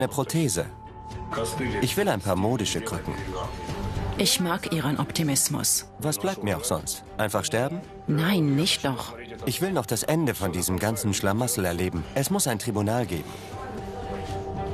eine Prothese. Ich will ein paar modische Krücken. Ich mag Ihren Optimismus. Was bleibt mir auch sonst? Einfach sterben? Nein, nicht noch. Ich will noch das Ende von diesem ganzen Schlamassel erleben. Es muss ein Tribunal geben.